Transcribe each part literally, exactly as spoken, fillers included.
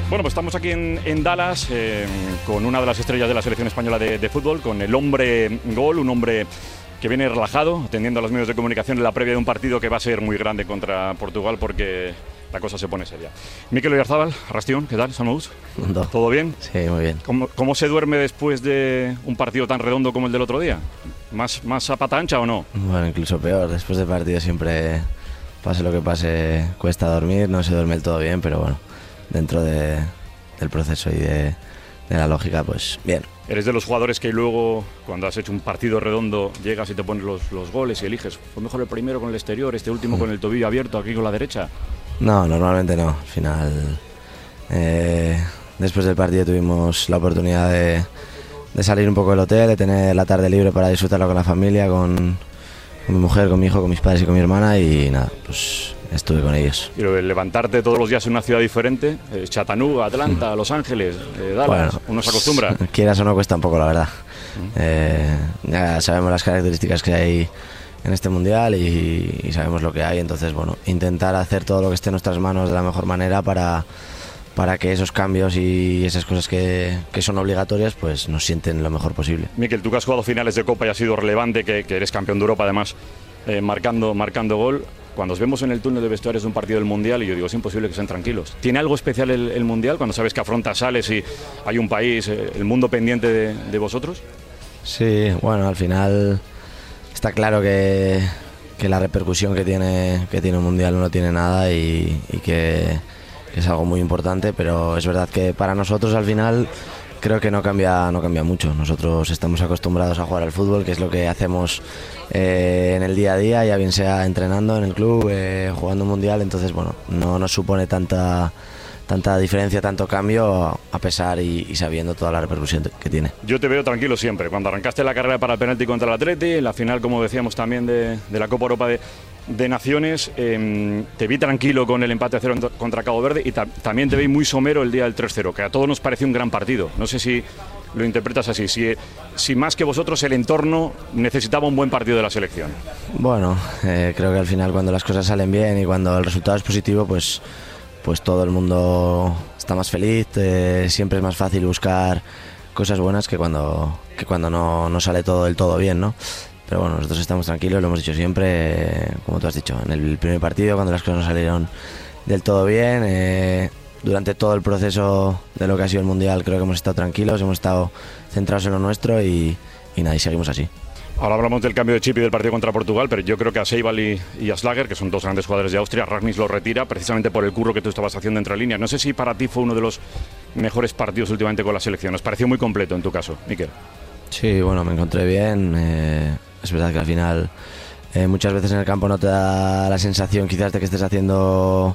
Bueno, pues estamos aquí en, en Dallas eh, con una de las estrellas de la selección española de, de fútbol, con el hombre gol, un hombre que viene relajado, atendiendo a los medios de comunicación en la previa de un partido que va a ser muy grande contra Portugal porque la cosa se pone seria. Mikel Oyarzabal, Arrastión, ¿qué tal? ¿Saludos? ¿Todo bien? Sí, muy bien. ¿Cómo, ¿Cómo se duerme después de un partido tan redondo como el del otro día? ¿Más, más a pata ancha o no? Bueno, incluso peor. Después del partido siempre, pase lo que pase, cuesta dormir, no se duerme del todo bien, pero bueno, dentro de, del proceso y de, de la lógica, pues bien. ¿Eres de los jugadores que luego, cuando has hecho un partido redondo, llegas y te pones los, los goles y eliges? ¿Fue mejor el primero con el exterior, este último con el tobillo abierto, aquí con la derecha? No, normalmente no. Al final, eh, después del partido tuvimos la oportunidad de, de salir un poco del hotel, de tener la tarde libre para disfrutarla con la familia, con, con mi mujer, con mi hijo, con mis padres y con mi hermana, y nada, pues estuve con ellos. Y el levantarte todos los días en una ciudad diferente, eh, Chattanooga, Atlanta, Los Ángeles, eh, Dallas, bueno, uno se acostumbra. Quieras o no, cuesta un poco, la verdad. Uh-huh. eh, ya sabemos las características que hay en este mundial y, y sabemos lo que hay, entonces bueno, intentar hacer todo lo que esté en nuestras manos de la mejor manera para, para que esos cambios y esas cosas que, que son obligatorias pues nos sienten lo mejor posible. Mikel, tú que has jugado finales de Copa y has sido relevante, que, que eres campeón de Europa además, eh, marcando, marcando gol, cuando os vemos en el túnel de vestuarios de un partido del Mundial, y yo digo, es imposible que estén tranquilos. ¿Tiene algo especial el, el Mundial cuando sabes que afrontas, sales y hay un país, eh, el mundo pendiente de, de vosotros? Sí, bueno, al final está claro que, que la repercusión que tiene, que tiene un Mundial no tiene nada y, y que, que es algo muy importante, pero es verdad que para nosotros al final creo que no cambia, no cambia mucho. Nosotros estamos acostumbrados a jugar al fútbol, que es lo que hacemos eh, en el día a día, ya bien sea entrenando en el club, eh, jugando un Mundial, entonces bueno, no nos supone tanta... tanta diferencia, tanto cambio, a pesar y, y sabiendo toda la repercusión que tiene. Yo te veo tranquilo siempre. Cuando arrancaste la carrera para el penalti contra el Atleti, en la final, como decíamos también, de, de la Copa Europa de, de Naciones, eh, te vi tranquilo con el empate a cero contra Cabo Verde y ta también te vi muy somero el día del tres cero, que a todos nos pareció un gran partido. No sé si lo interpretas así, si, si más que vosotros el entorno necesitaba un buen partido de la selección. Bueno, eh, creo que al final cuando las cosas salen bien y cuando el resultado es positivo, pues pues todo el mundo está más feliz, eh, siempre es más fácil buscar cosas buenas que cuando, que cuando no, no sale todo del todo bien, ¿no? Pero bueno, nosotros estamos tranquilos, lo hemos dicho siempre, eh, como tú has dicho, en el primer partido, cuando las cosas no salieron del todo bien, eh, durante todo el proceso de lo que ha sido el Mundial creo que hemos estado tranquilos, hemos estado centrados en lo nuestro y, y nada, y seguimos así. Ahora hablamos del cambio de chip y del partido contra Portugal, pero yo creo que a Seibal y, y a Schlager, que son dos grandes jugadores de Austria, Ragnis lo retira precisamente por el curro que tú estabas haciendo entre líneas. No sé si para ti fue uno de los mejores partidos últimamente con la selección. ¿Os pareció muy completo en tu caso, Mikel? Sí, bueno, me encontré bien. Eh, es verdad que al final eh, muchas veces en el campo no te da la sensación quizás de que estés haciendo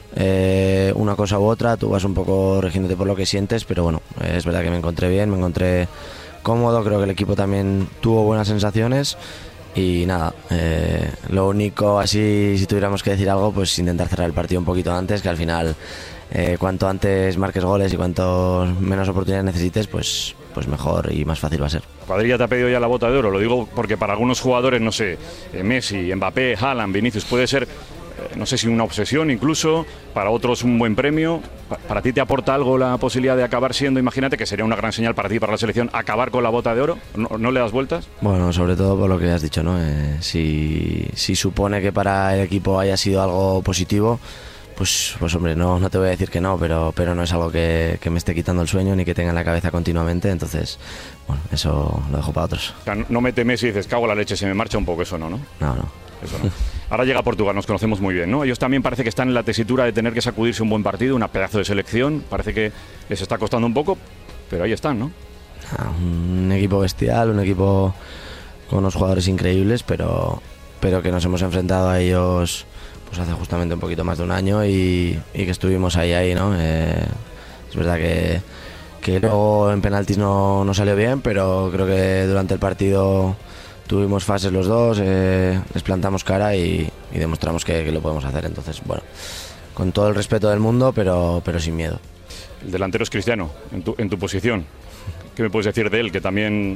eh, una cosa u otra. Tú vas un poco regiéndote por lo que sientes, pero bueno, eh, es verdad que me encontré bien, me encontré cómodo, creo que el equipo también tuvo buenas sensaciones y nada, eh, lo único así, si tuviéramos que decir algo, pues intentar cerrar el partido un poquito antes, que al final eh, cuanto antes marques goles y cuanto menos oportunidades necesites, pues, pues mejor y más fácil va a ser. Cuadrilla te ha pedido ya la bota de oro, lo digo porque para algunos jugadores, no sé, eh, Messi, Mbappé, Haaland, Vinicius, puede ser, eh, no sé si una obsesión incluso, para otros un buen premio. ¿Para ti te aporta algo la posibilidad de acabar siendo, imagínate, que sería una gran señal para ti, para la selección, acabar con la bota de oro? ¿No, no le das vueltas? Bueno, sobre todo por lo que has dicho, ¿no? Eh, si, si supone que para el equipo haya sido algo positivo, pues, pues hombre, no, no te voy a decir que no, pero, pero no es algo que, que me esté quitando el sueño ni que tenga en la cabeza continuamente, entonces, bueno, eso lo dejo para otros. O sea, no mete Messi y dices, cago en la leche, se me marcha un poco, eso no, ¿no? No, no. Eso no. Ahora llega Portugal, nos conocemos muy bien, ¿no? Ellos también parece que están en la tesitura de tener que sacudirse un buen partido, una pedazo de selección, parece que les está costando un poco, pero ahí están, ¿no? Ah, un equipo bestial, un equipo con unos jugadores increíbles, pero, pero que nos hemos enfrentado a ellos pues hace justamente un poquito más de un año y, y que estuvimos ahí, ahí, ¿no? Eh, es verdad que, que luego en penaltis no, no salió bien, pero creo que durante el partido tuvimos fases los dos, eh, les plantamos cara y, y demostramos que, que lo podemos hacer. Entonces, bueno, con todo el respeto del mundo, pero, pero sin miedo. El delantero es Cristiano, en tu, en tu posición. ¿Qué me puedes decir de él? Que también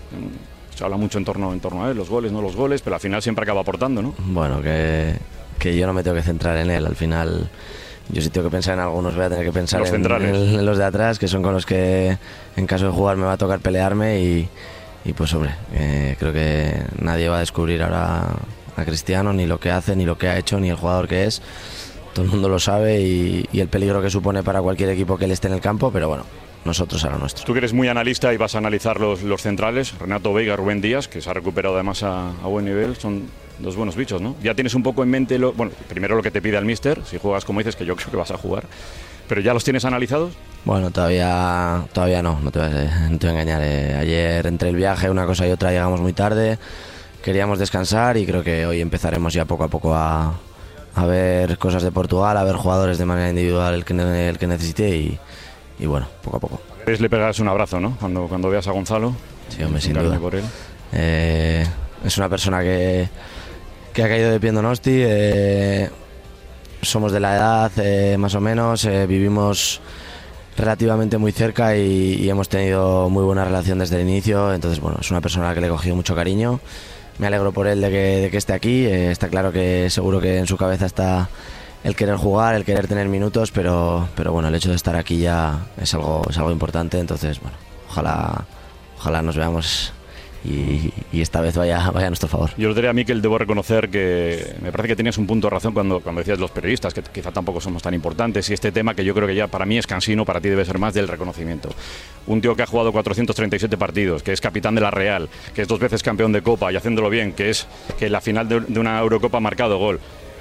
se habla mucho en torno, en torno a él, los goles, no los goles, pero al final siempre acaba aportando, ¿no? Bueno, que, que yo no me tengo que centrar en él. Al final yo si tengo que pensar en algunos voy a tener que pensar los en, centrales. en, en los de atrás, que son con los que en caso de jugar me va a tocar pelearme y, y pues hombre, eh, creo que nadie va a descubrir ahora a Cristiano, ni lo que hace, ni lo que ha hecho, ni el jugador que es. Todo el mundo lo sabe y, y el peligro que supone para cualquier equipo que él esté en el campo, pero bueno, nosotros a lo nuestro. Tú que eres muy analista y vas a analizar los, los centrales, Renato Veiga, Rubén Díaz, que se ha recuperado además a, a buen nivel, son dos buenos bichos, ¿no? Ya tienes un poco en mente, lo, bueno, primero lo que te pide el míster, si juegas como dices, que yo creo que vas a jugar, pero ¿ya los tienes analizados? Bueno, todavía todavía no, no te voy a, no te voy a engañar. Eh, ayer entre el viaje, una cosa y otra, llegamos muy tarde, queríamos descansar y creo que hoy empezaremos ya poco a poco a, a ver cosas de Portugal, a ver jugadores de manera individual el que, el que necesite y, y bueno, poco a poco. Le pegarás un abrazo, ¿no? Cuando, cuando veas a Gonzalo. Sí, hombre, sin duda. Por él. Eh, es una persona que, que ha caído de pie en Donosti. Eh, somos de la edad, eh, más o menos. Eh, vivimos relativamente muy cerca y, y hemos tenido muy buena relación desde el inicio. Entonces, bueno, es una persona a la que le he cogido mucho cariño. Me alegro por él de que, de que esté aquí. Eh, está claro que seguro que en su cabeza está el querer jugar, el querer tener minutos, pero, pero bueno, el hecho de estar aquí ya es algo, es algo importante, entonces bueno, ojalá, ojalá nos veamos y, y esta vez vaya, vaya a nuestro favor. Yo lo diría a Mikel, debo reconocer que me parece que tenías un punto de razón cuando, cuando decías los periodistas, que quizá tampoco somos tan importantes, y este tema que yo creo que ya para mí es cansino, para ti debe ser más del reconocimiento. Un tío que ha jugado cuatrocientos treinta y siete partidos, que es capitán de la Real, que es dos veces campeón de Copa y haciéndolo bien, que es que en la final de, de una Eurocopa ha marcado gol.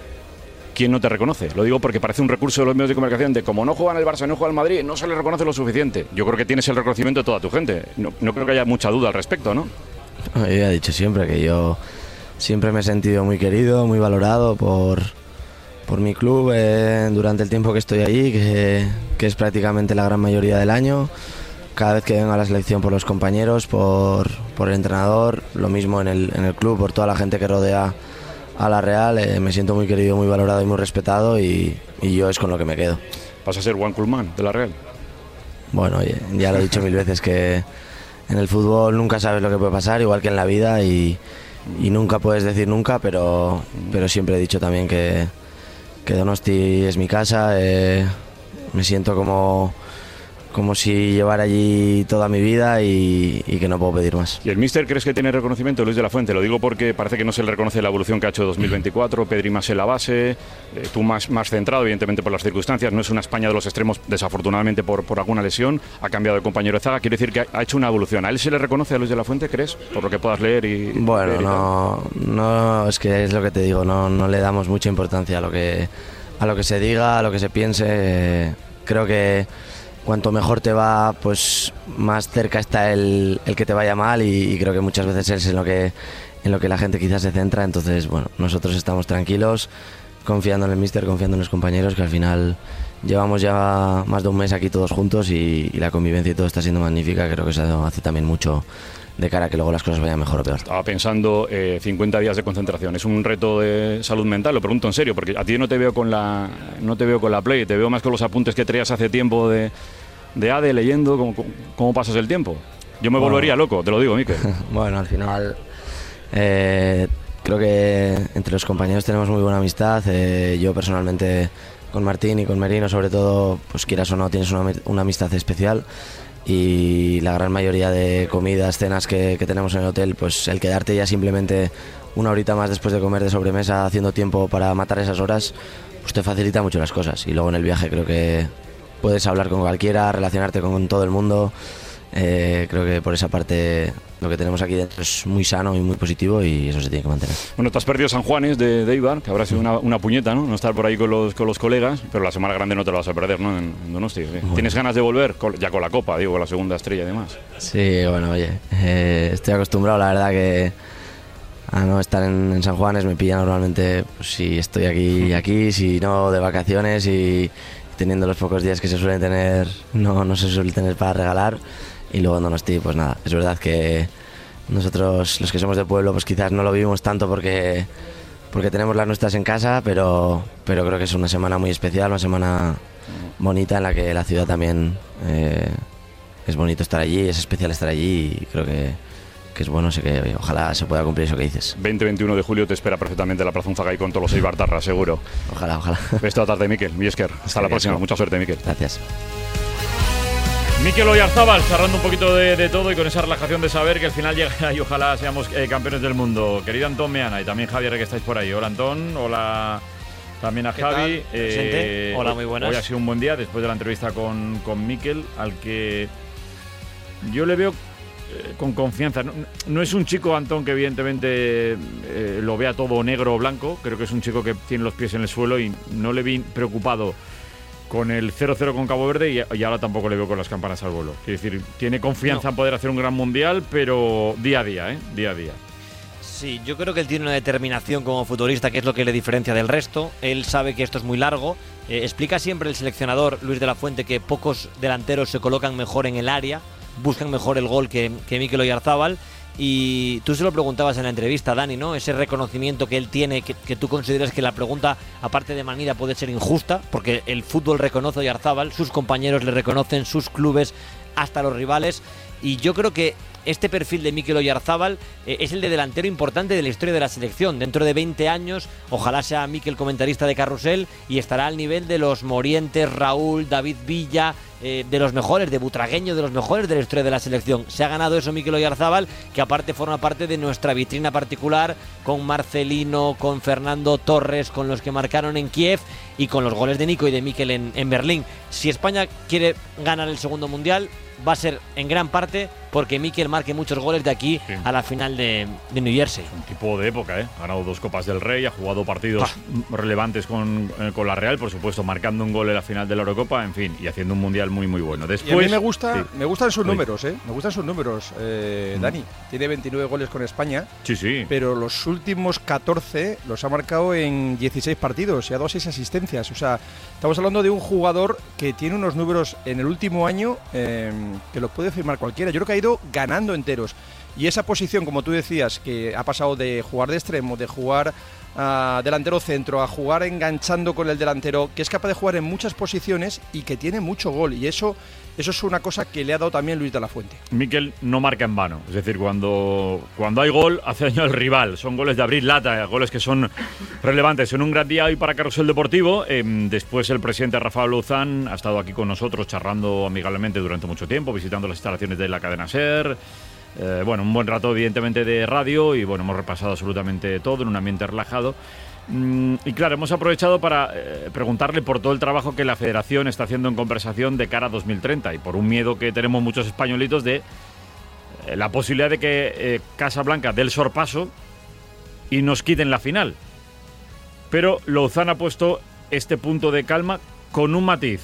¿Quién no te reconoce? Lo digo porque parece un recurso de los medios de comunicación de como no juega en el Barça, no juega en el Madrid, no se le reconoce lo suficiente. Yo creo que tienes el reconocimiento de toda tu gente. No, no creo que haya mucha duda al respecto, ¿no? Yo ya he dicho siempre que yo siempre me he sentido muy querido, muy valorado por, por mi club eh, durante el tiempo que estoy ahí, que, que es prácticamente la gran mayoría del año. Cada vez que vengo a la selección por los compañeros, por, por el entrenador, lo mismo en el, en el club, por toda la gente que rodea a la Real, eh, me siento muy querido, muy valorado y muy respetado y, y yo es con lo que me quedo. ¿Vas a ser Juan Culmán de la Real? Bueno, oye, ya lo he dicho mil veces que en el fútbol nunca sabes lo que puede pasar, igual que en la vida y, y nunca puedes decir nunca, pero, pero siempre he dicho también que, que Donosti es mi casa, eh, me siento como... como si llevara allí toda mi vida y, y que no puedo pedir más. ¿Y el míster crees que tiene reconocimiento, Luis de la Fuente? Lo digo porque parece que no se le reconoce la evolución que ha hecho dos mil veinticuatro, Pedri más en la base, eh, tú más, más centrado, evidentemente por las circunstancias, no es una España de los extremos, desafortunadamente por, por alguna lesión, ha cambiado de compañero de zaga, quiere decir que ha hecho una evolución. ¿A él se le reconoce a Luis de la Fuente, crees? Por lo que puedas leer y... Bueno, leer y no, no, es que es lo que te digo, no, no le damos mucha importancia a lo que, a lo que se diga, a lo que se piense, eh, creo que cuanto mejor te va, pues más cerca está el, el que te vaya mal y, y creo que muchas veces es en lo que en lo que la gente quizás se centra. Entonces, bueno, nosotros estamos tranquilos, confiando en el míster, confiando en los compañeros, que al final llevamos ya más de un mes aquí todos juntos y, y la convivencia y todo está siendo magnífica. Creo que eso hace también mucho de cara a que luego las cosas vayan mejor o peor. Estaba pensando eh, cincuenta días de concentración. ¿Es un reto de salud mental? Lo pregunto en serio, porque a ti no te veo con la no te veo con la Play, te veo más con los apuntes que traías hace tiempo de, de A D E leyendo. ¿Cómo, cómo pasas el tiempo? Yo me bueno, volvería loco, te lo digo, Mikel. Bueno, al final eh, creo que entre los compañeros tenemos muy buena amistad. Eh, yo personalmente con Martín y con Merino, sobre todo, pues quieras o no, tienes una, una amistad especial. Y la gran mayoría de comidas, cenas que, que tenemos en el hotel, pues el quedarte ya simplemente una horita más después de comer de sobremesa haciendo tiempo para matar esas horas, pues te facilita mucho las cosas. Y luego en el viaje creo que puedes hablar con cualquiera, relacionarte con todo el mundo. Eh, creo que por esa parte lo que tenemos aquí dentro es muy sano y muy positivo y eso se tiene que mantener. Bueno, te has perdido San Juanes de, de Eibar, que habrá sido una, una puñeta, ¿no? No estar por ahí con los, con los colegas, pero la semana grande no te la vas a perder, ¿no? En, en Donosti. Bueno. ¿Tienes ganas de volver? Ya con la Copa, digo, con la segunda estrella y demás. Sí, bueno, oye, eh, estoy acostumbrado, la verdad, que a no estar en, en San Juanes. Me pilla normalmente, pues, si estoy aquí, aquí, si no, de vacaciones y teniendo los pocos días que se suelen tener, no, no se suele tener para regalar. Y luego en Donosti, pues nada, es verdad que nosotros, los que somos de pueblo, pues quizás no lo vivimos tanto porque, porque tenemos las nuestras en casa, pero, pero creo que es una semana muy especial, una semana bonita en la que la ciudad también eh, es bonito estar allí, es especial estar allí y creo que, que es bueno, así que oye, ojalá se pueda cumplir eso que dices. veinte veintiuno de julio te espera perfectamente la Plaza Unzaga y con todos los Eibartarra, seguro. Ojalá, ojalá. Esta tarde, Mikel, Miesker. Hasta sí, la próxima. Mucha suerte, Mikel. Gracias. Mikel Oyarzábal, cerrando un poquito de, de todo y con esa relajación de saber que al final llegará y ojalá seamos eh, campeones del mundo. Querido Antón Meana y también Javier, que estáis por ahí. Hola, Antón. Hola también a Javi. Eh, Hola, muy buenas. Hoy ha sido un buen día después de la entrevista con, con Mikel, al que yo le veo eh, con confianza. No, no es un chico, Antón, que evidentemente eh, lo vea todo negro o blanco. Creo que es un chico que tiene los pies en el suelo y no le vi preocupado con el cero cero con Cabo Verde y, y ahora tampoco le veo con las campanas al vuelo. Quiero decir, tiene confianza no. en poder hacer un gran mundial, pero día a día, ¿eh? Día a día. Sí, yo creo que él tiene una determinación como futbolista que es lo que le diferencia del resto. Él sabe que esto es muy largo. Eh, explica siempre el seleccionador Luis de la Fuente que pocos delanteros se colocan mejor en el área, buscan mejor el gol que, que Mikel Oyarzábal. Y tú se lo preguntabas en la entrevista, Dani, ¿no? Ese reconocimiento que él tiene, que, que tú consideras que la pregunta, aparte de manera, puede ser injusta, porque el fútbol reconoce a Oyarzábal, sus compañeros le reconocen, sus clubes, hasta los rivales. Y yo creo que este perfil de Mikel Oyarzábal eh, es el de delantero importante de la historia de la selección. Dentro de veinte años, ojalá sea Mikel comentarista de Carrusel y estará al nivel de los Morientes, Raúl, David Villa, eh, de los mejores, de Butragueño, de los mejores de la historia de la selección. Se ha ganado eso Mikel Oyarzábal, que aparte forma parte de nuestra vitrina particular, con Marcelino, con Fernando Torres, con los que marcaron en Kiev y con los goles de Nico y de Mikel en, en Berlín. Si España quiere ganar el segundo mundial, va a ser en gran parte porque Mikel marque muchos goles de aquí sí. a la final de, de New Jersey. Es un tipo de época, ¿eh? Ha ganado dos Copas del Rey, ha jugado partidos ah. relevantes con, eh, con la Real, por supuesto, marcando un gol en la final de la Eurocopa, en fin, y haciendo un mundial muy, muy bueno. Después, y a mí me, gusta, sí. me gustan sus sí. números, ¿eh? Me gustan sus números, eh, mm. Dani. Tiene veintinueve goles con España, sí, sí. pero los últimos catorce los ha marcado en dieciséis partidos y ha dado seis asistencias. O sea, estamos hablando de un jugador que tiene unos números en el último año eh, que los puede firmar cualquiera. Yo creo que ha ido ganando enteros. Y esa posición, como tú decías, que ha pasado de jugar de extremo, de jugar uh, delantero centro, a jugar enganchando con el delantero, que es capaz de jugar en muchas posiciones y que tiene mucho gol. Y eso, eso es una cosa que le ha dado también Luis de la Fuente. Mikel no marca en vano. Es decir, cuando, cuando hay gol, hace daño al rival. Son goles de abrir lata, goles que son relevantes. En un gran día hoy para Carrusel Deportivo. Eh, después el presidente Rafael Luzán ha estado aquí con nosotros charlando amigablemente durante mucho tiempo, visitando las instalaciones de la cadena SER. Eh, bueno, un buen rato evidentemente de radio y bueno, hemos repasado absolutamente todo en un ambiente relajado. Mm, y claro, hemos aprovechado para eh, preguntarle por todo el trabajo que la Federación está haciendo en conversación de cara a dos mil treinta y por un miedo que tenemos muchos españolitos de eh, la posibilidad de que eh, Casablanca dé el sorpaso y nos quiten la final. Pero Lozán ha puesto este punto de calma con un matiz.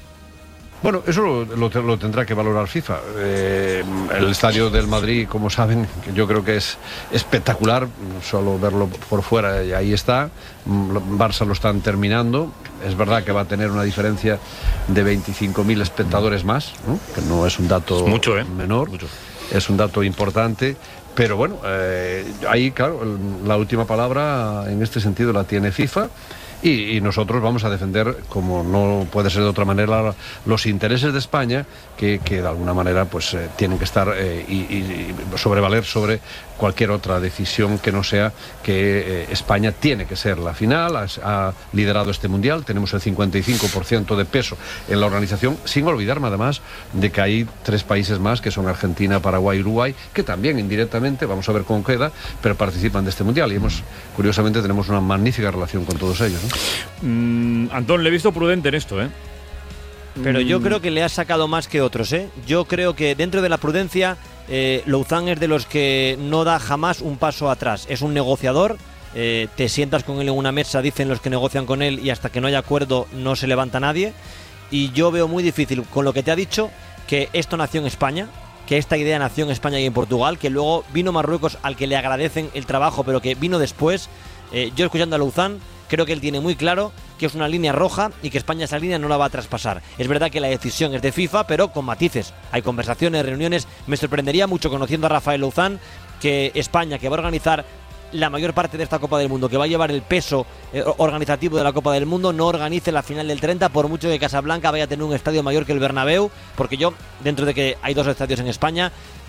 Bueno, eso lo, lo, lo tendrá que valorar FIFA. Eh, el estadio del Madrid, como saben, yo creo que es espectacular, solo verlo por fuera y ahí está. Barça lo están terminando. Es verdad que va a tener una diferencia de veinticinco mil espectadores más, ¿no? Que no es un dato es mucho, ¿eh? menor, mucho. Es un dato importante. Pero bueno, eh, ahí, claro, la última palabra en este sentido la tiene FIFA. Y, y nosotros vamos a defender, como no puede ser de otra manera, los intereses de España, que, que de alguna manera pues eh, tienen que estar eh, y, y sobrevaler sobre cualquier otra decisión que no sea que eh, España tiene que ser la final, ha, ha liderado este mundial, tenemos el cincuenta y cinco por ciento de peso en la organización, sin olvidarme además de que hay tres países más, que son Argentina, Paraguay y Uruguay, que también indirectamente, vamos a ver cómo queda, pero participan de este mundial y hemos, curiosamente tenemos una magnífica relación con todos ellos, ¿no? Mm, Antón, le he visto prudente en esto, ¿eh? Pero yo creo que le ha sacado más que otros, ¿eh? Yo creo que dentro de la prudencia, eh, Lozán es de los que no da jamás un paso atrás. Es un negociador, eh, te sientas con él en una mesa, dicen los que negocian con él, y hasta que no haya acuerdo no se levanta nadie. Y yo veo muy difícil, con lo que te ha dicho, que esto nació en España, que esta idea nació en España y en Portugal, que luego vino Marruecos, al que le agradecen el trabajo, pero que vino después. Eh, yo escuchando a Lozán, creo que él tiene muy claro que es una línea roja y que España esa línea no la va a traspasar. Es verdad que la decisión es de FIFA, pero con matices. Hay conversaciones, reuniones. Me sorprendería mucho, conociendo a Rafael Lozán, que España, que va a organizar la mayor parte de esta Copa del Mundo, que va a llevar el peso eh, organizativo de la Copa del Mundo, no organice la final del treinta, por mucho que Casablanca vaya a tener un estadio mayor que el Bernabéu, porque yo, dentro de que hay dos estadios en España,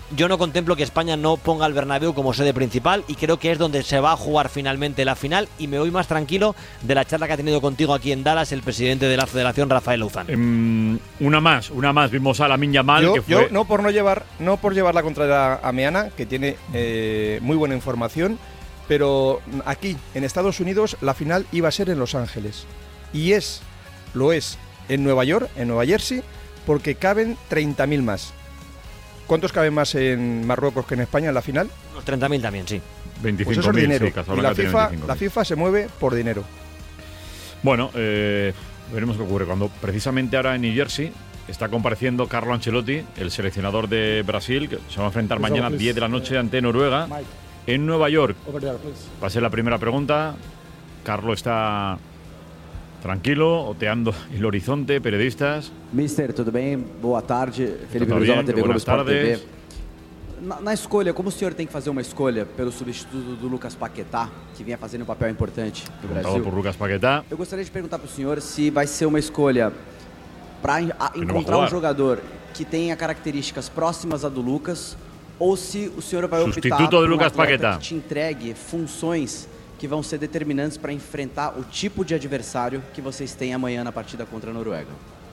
yo no contemplo que España no ponga el Bernabéu como sede principal y creo que es donde se va a jugar finalmente la final, y me voy más tranquilo de la charla que ha tenido contigo aquí en Dallas el presidente de la Federación, Rafael Louzán. Um, una más, una más. Vimos a Lamine Yamal, yo, que fue... yo no por no llevar, no por llevar la contraria a Meana, que tiene eh, muy buena información, pero aquí en Estados Unidos la final iba a ser en Los Ángeles y es, lo es en Nueva York, en Nueva Jersey, porque caben treinta mil más. ¿Cuántos caben más en Marruecos que en España en la final? Unos treinta mil también, sí. veinticinco Pues eso es mil, dinero. sí, Y la FIFA, la FIFA se mueve por dinero. Bueno, eh, veremos qué ocurre. Cuando precisamente ahora en New Jersey está compareciendo Carlo Ancelotti, el seleccionador de Brasil, que se va a enfrentar mañana a diez de la noche ante Noruega en Nueva York. Va a ser la primera pregunta. Carlo está tranquilo, oteando el horizonte, periodistas. Mister, tudo bem? Boa tarde. Felipe Tudo Brizola, bem, T V Globo buenas Sport T V. tardes. Na, na escolha, como o senhor tem que fazer uma escolha pelo substituto do Lucas Paquetá, que vinha fazendo um papel importante no Brasil? Por Lucas Paquetá. Eu gostaria de perguntar para o senhor se vai ser uma escolha para encontrar um jogador que tenha características próximas à do Lucas, ou se o senhor vai optar por um atleta que te entregue funções que vão ser determinantes para enfrentar o tipo de adversário que vocês têm amanhã na partida contra a Noruega.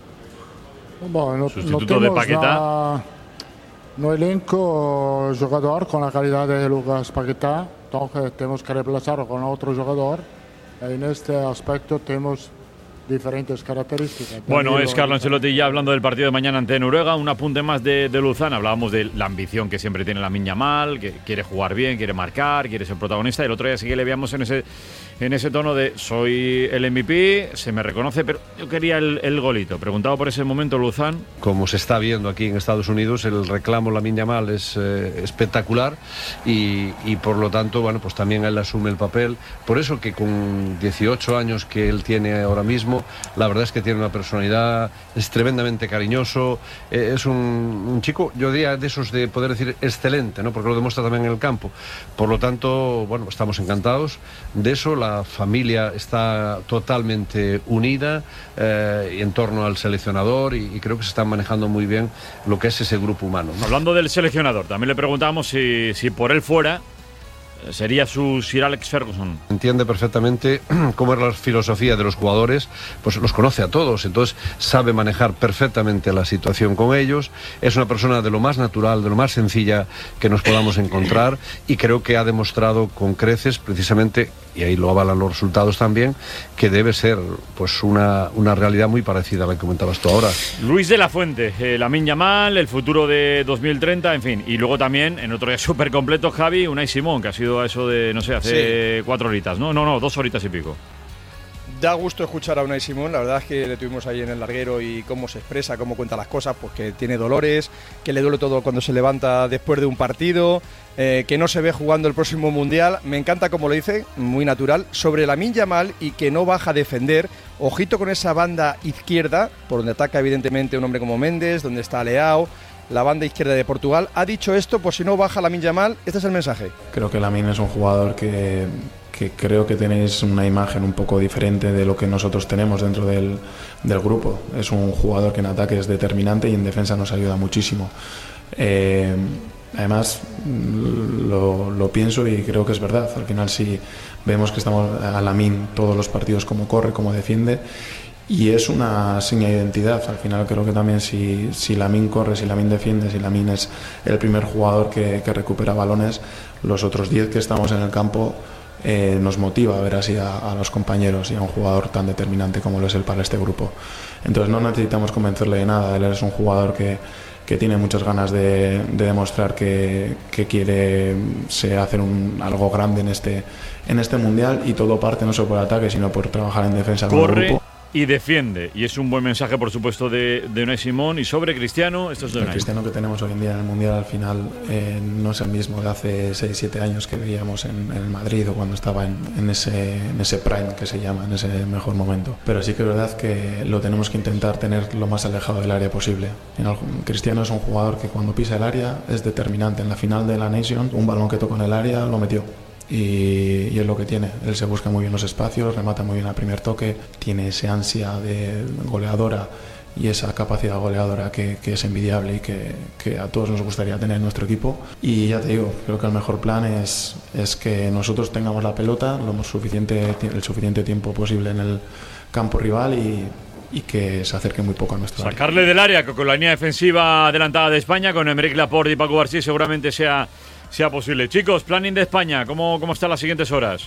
Bom, no, no temos na, no elenco jogador con la calidad de Lucas Paquetá, entonces tenemos que reemplazarlo con otro jugador. En este aspecto tenemos diferentes características. Bueno, es Carlo Ancelotti ya hablando del partido de mañana ante Noruega. Un apunte más de, de Louzán. Hablábamos de la ambición que siempre tiene Lamine Yamal, que quiere jugar bien, quiere marcar, quiere ser protagonista. El otro día sí que le veíamos en ese, en ese tono de soy el M V P, se me reconoce, pero yo quería el, el golito. Preguntado por ese momento Louzán. Como se está viendo aquí en Estados Unidos, el reclamo Lamine Yamal es eh, espectacular y, y por lo tanto, bueno, pues también él asume el papel. Por eso que con dieciocho años que él tiene ahora mismo, la verdad es que tiene una personalidad, es tremendamente cariñoso, eh, es un, un chico, yo diría de esos de poder decir excelente, ¿no? Porque lo demuestra también en el campo. Por lo tanto, bueno, estamos encantados de eso. La familia está totalmente unida eh, en torno al seleccionador y, y creo que se están manejando muy bien lo que es ese grupo humano, ¿no? Hablando del seleccionador, también le preguntábamos si, si por él fuera sería su Sir Alex Ferguson. Entiende perfectamente cómo es la filosofía de los jugadores, pues los conoce a todos, entonces sabe manejar perfectamente la situación con ellos. Es una persona de lo más natural, de lo más sencilla que nos podamos encontrar y creo que ha demostrado con creces precisamente, y ahí lo avalan los resultados también, que debe ser pues una, una realidad muy parecida a la que comentabas tú ahora. Luis de la Fuente, eh, Lamine Yamal, el futuro de dos mil treinta, en fin. Y luego también, en otro día súper completo, Javi, Unai Simón, que ha sido a eso de, no sé, hace sí. cuatro horitas, ¿no? No, no, dos horitas y pico. Da gusto escuchar a Unai Simón, la verdad es que le tuvimos ahí en el larguero y cómo se expresa, cómo cuenta las cosas, pues que tiene dolores, que le duele todo cuando se levanta después de un partido, eh, que no se ve jugando el próximo Mundial. Me encanta como lo dice, muy natural, sobre Lamine Yamal y que no baja a defender. Ojito con esa banda izquierda, por donde ataca evidentemente un hombre como Méndez, donde está Leao, la banda izquierda de Portugal. Ha dicho esto por si no baja Lamine Yamal, este es el mensaje. Creo que Lamine es un jugador que... que creo que tenéis una imagen un poco diferente de lo que nosotros tenemos dentro del, del grupo. Es un jugador que en ataque es determinante y en defensa nos ayuda muchísimo. Eh, además, lo, lo pienso y creo que es verdad. Al final, si vemos que estamos a Lamine todos los partidos, cómo corre, cómo defiende, y es una seña de identidad. Al final creo que también si, si Lamine corre, si Lamine defiende, si Lamine es el primer jugador que, que recupera balones, los otros diez que estamos en el campo Eh, nos motiva a ver así a, a los compañeros y a un jugador tan determinante como lo es él para este grupo. Entonces no necesitamos convencerle de nada. Él es un jugador que, que tiene muchas ganas de, de demostrar que, que quiere se hacer un, algo grande en este, en este mundial, y todo parte no solo por ataque sino por trabajar en defensa con el grupo. Y defiende, y es un buen mensaje por supuesto de, de Unai Simón. Y sobre Cristiano, esto es de Unai. El Cristiano que tenemos hoy en día en el Mundial al final eh, no es el mismo de hace seis siete años que veíamos en, en el Madrid, o cuando estaba en, en, ese, en ese prime que se llama, en ese mejor momento. Pero sí que es verdad que lo tenemos que intentar tener lo más alejado del área posible. Cristiano es un jugador que cuando pisa el área es determinante. En la final de la Nation, un balón que tocó en el área lo metió. Y, y es lo que tiene. Él se busca muy bien los espacios, remata muy bien al primer toque, tiene esa ansia de goleadora y esa capacidad goleadora que, que es envidiable y que, que a todos nos gustaría tener en nuestro equipo. Y ya te digo, creo que el mejor plan es, es que nosotros tengamos la pelota lo suficiente, el suficiente tiempo posible en el campo rival y, y que se acerque muy poco a nuestro área. Sacarle del área, que con la línea defensiva adelantada de España, con Aymeric Laporte y Paco García, seguramente sea, sea posible. Chicos, planning de España, ¿cómo, cómo están las siguientes horas?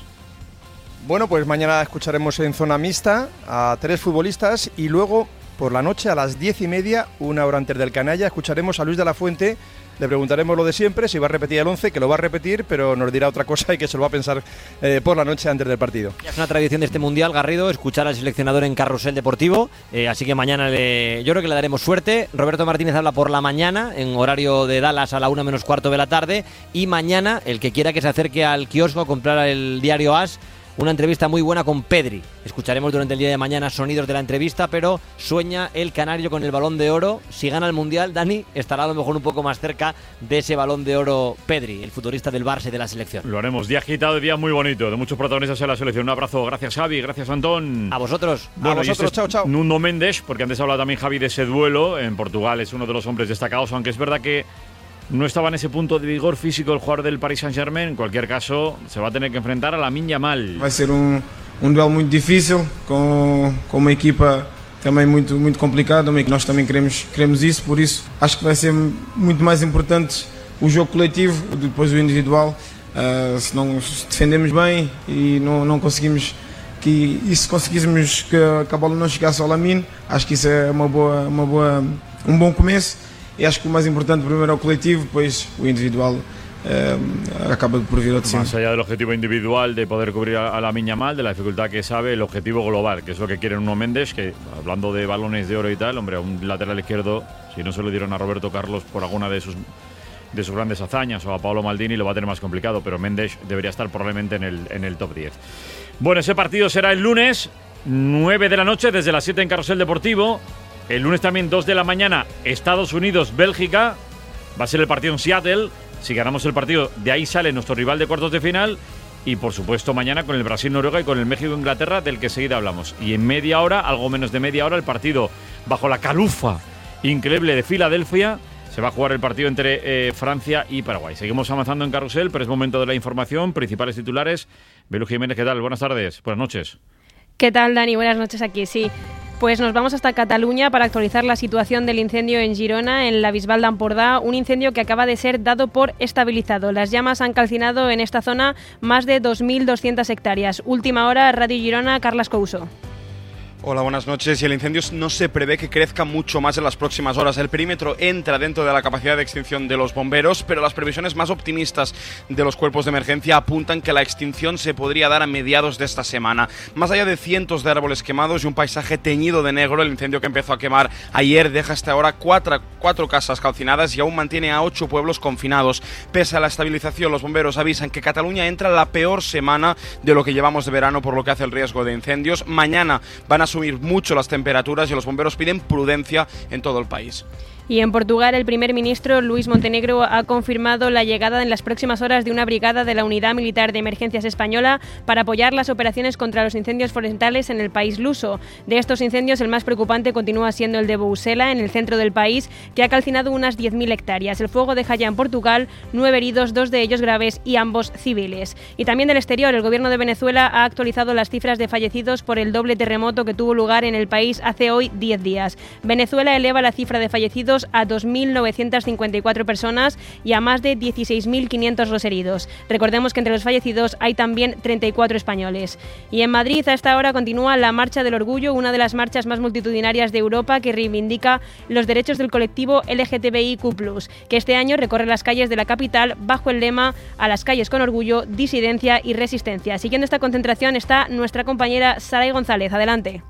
Bueno, pues mañana escucharemos en zona mixta a tres futbolistas y luego por la noche a las diez y media, una hora antes del canalla, escucharemos a Luis de la Fuente. Le preguntaremos lo de siempre, si va a repetir el once, que lo va a repetir, pero nos dirá otra cosa y que se lo va a pensar eh, por la noche antes del partido. Es una tradición de este Mundial, Garrido, escuchar al seleccionador en Carrusel Deportivo, eh, así que mañana le, yo creo que le daremos suerte. Roberto Martínez habla por la mañana, en horario de Dallas a la una menos cuarto de la tarde, y mañana, el que quiera que se acerque al kiosco a comprar el diario As, una entrevista muy buena con Pedri. Escucharemos durante el día de mañana sonidos de la entrevista, pero sueña el canario con el Balón de Oro. Si gana el Mundial, Dani estará a lo mejor un poco más cerca de ese Balón de Oro Pedri, el futbolista del Barça y de la selección. Lo haremos. Día agitado y día muy bonito, de muchos protagonistas en la selección. Un abrazo. Gracias, Javi. Gracias, Antón. A vosotros. Bueno, a vosotros. Este chao, chao. Nuno Mendes, porque antes hablaba también Javi de ese duelo. En Portugal es uno de los hombres destacados, aunque es verdad que no estaba en esse punto de vigor físico el jugador del Paris Saint-Germain. En cualquier caso, se va a tener que enfrentar a Lamine Yamal. Vai ser um, um duelo muito difícil, com, com uma equipa também muito, muito complicada. Nós também queremos, queremos isso, por isso acho que vai ser muito mais importante o jogo coletivo, depois o individual. Uh, se não se defendemos bem e não, não conseguimos que, e se conseguíssemos que, que a bola não chegasse ao Lamine, acho que isso é uma boa, uma boa, um bom começo. E acho que o mais importante primeiro é o coletivo, depois o individual eh, acaba por vir a decisión. Más allá del objetivo individual de poder cubrir a, a Lamine Yamal, de la dificultad que sabe, el objetivo global, que es lo que quiere Nuno Mendes, que hablando de balones de oro y tal, hombre, a un lateral izquierdo, si no se lo dieron a Roberto Carlos por alguna de sus de sus grandes hazañas o a Paolo Maldini, lo va a tener más complicado, pero Mendes debería estar probablemente en el, en el top diez. Bueno, ese partido será el lunes, nueve de la noche, desde las siete en Carrusel Deportivo. El lunes también, dos de la mañana, Estados Unidos-Bélgica. Va a ser el partido en Seattle. Si ganamos el partido, de ahí sale nuestro rival de cuartos de final. Y, por supuesto, mañana con el Brasil-Noruega y con el México-Inglaterra, del que enseguida hablamos. Y en media hora, algo menos de media hora, el partido bajo la calufa increíble de Filadelfia. Se va a jugar el partido entre eh, Francia y Paraguay. Seguimos avanzando en Carrusel, pero es momento de la información. Principales titulares. Belu Jiménez, ¿qué tal? Buenas tardes. Buenas noches. ¿Qué tal, Dani? Buenas noches aquí, sí. Pues nos vamos hasta Cataluña para actualizar la situación del incendio en Girona, en la Bisbal d'Empordà, un incendio que acaba de ser dado por estabilizado. Las llamas han calcinado en esta zona más de dos mil doscientas hectáreas. Última hora, Radio Girona, Carlas Couso. Hola, buenas noches. Y el incendio no se prevé que crezca mucho más en las próximas horas. El perímetro entra dentro de la capacidad de extinción de los bomberos, pero las previsiones más optimistas de los cuerpos de emergencia apuntan que la extinción se podría dar a mediados de esta semana. Más allá de cientos de árboles quemados y un paisaje teñido de negro, el incendio que empezó a quemar ayer deja hasta ahora cuatro, cuatro casas calcinadas y aún mantiene a ocho pueblos confinados. Pese a la estabilización, los bomberos avisan que Cataluña entra en la peor semana de lo que llevamos de verano por lo que hace el riesgo de incendios. Mañana van a subir mucho las temperaturas y los bomberos piden prudencia en todo el país. Y en Portugal, el primer ministro Luís Montenegro ha confirmado la llegada en las próximas horas de una brigada de la Unidad Militar de Emergencias Española para apoyar las operaciones contra los incendios forestales en el país luso. De estos incendios, el más preocupante continúa siendo el de Bousela, en el centro del país, que ha calcinado unas diez mil hectáreas. El fuego deja ya en Portugal nueve heridos, dos de ellos graves y ambos civiles. Y también del exterior, el gobierno de Venezuela ha actualizado las cifras de fallecidos por el doble terremoto que tuvo lugar en el país hace hoy diez días. Venezuela eleva la cifra de fallecidos a dos mil novecientas cincuenta y cuatro personas y a más de dieciséis mil quinientos los heridos. Recordemos que entre los fallecidos hay también treinta y cuatro españoles. Y en Madrid a esta hora continúa la Marcha del Orgullo, una de las marchas más multitudinarias de Europa que reivindica los derechos del colectivo L G T B I Q plus, que este año recorre las calles de la capital bajo el lema "A las calles con orgullo, disidencia y resistencia". Siguiendo esta concentración está nuestra compañera Saray González. Adelante.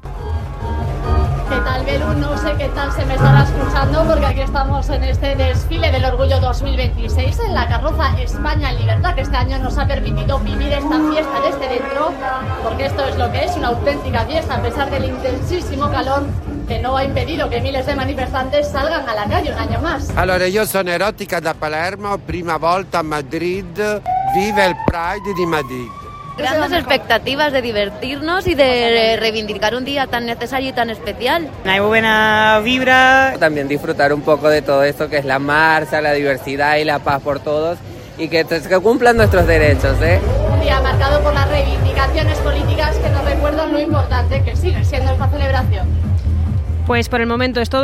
¿Qué tal, Belu? No sé qué tal se me estará escuchando porque aquí estamos en este desfile del Orgullo dos mil veintiséis en la carroza España en Libertad, que este año nos ha permitido vivir esta fiesta desde dentro, porque esto es lo que es, una auténtica fiesta, a pesar del intensísimo calor que no ha impedido que miles de manifestantes salgan a la calle un año más. Allora, io sono Erotica da Palermo, prima volta a Madrid, vive il Pride di Madrid. Grandes expectativas de divertirnos y de reivindicar un día tan necesario y tan especial. Hay buena vibra. También disfrutar un poco de todo esto que es la marcha, la diversidad y la paz por todos y que, que cumplan nuestros derechos, ¿eh? Un día marcado por las reivindicaciones políticas que nos recuerdan lo importante que sigue siendo esta celebración. Pues por el momento es todo.